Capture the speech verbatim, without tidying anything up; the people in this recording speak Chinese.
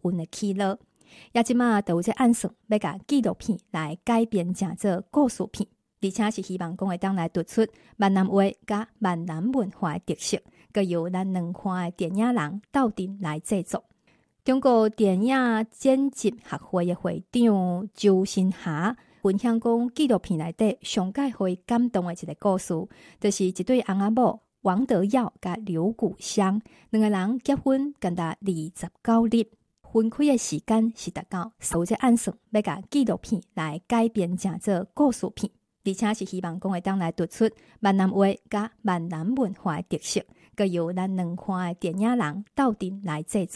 运的起落。也即马就有这暗算，要甲纪录片来改编成做故事片，而且是希望讲会当来突出闽南话甲闽南文化的特色，佮由咱两款的电影人斗阵来制作。中国电影剪辑学会的会长周新霞分享讲，纪录片内底上界互伊感动的一个故事，就是一对翁仔某王德耀甲刘古香两个人结婚干达二十九日。分开的时间是达到，有这暗算要甲纪录片来改编成做故事片，而且是希望讲会当来突出闽南话甲闽南文化的特色，佮由咱两款的电影人斗阵来制作。